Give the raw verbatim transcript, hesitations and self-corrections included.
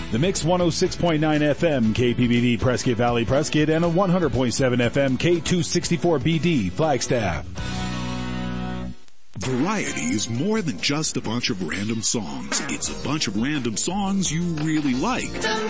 The Mix one oh six point nine F M K P B D Prescott Valley Prescott and a one hundred point seven F M K two sixty-four B D Flagstaff. Variety is more than just a bunch of random songs. It's a bunch of random songs you really like.